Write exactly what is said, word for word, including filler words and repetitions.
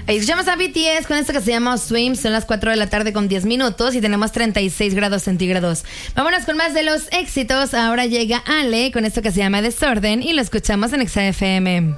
Escuchamos a B T S con esto que se llama Swim. Son las cuatro de la tarde con diez minutos y tenemos treinta y seis grados centígrados. Vámonos con más de los éxitos. Ahora llega Ale con esto que se llama Desorden y lo escuchamos en Exa F M.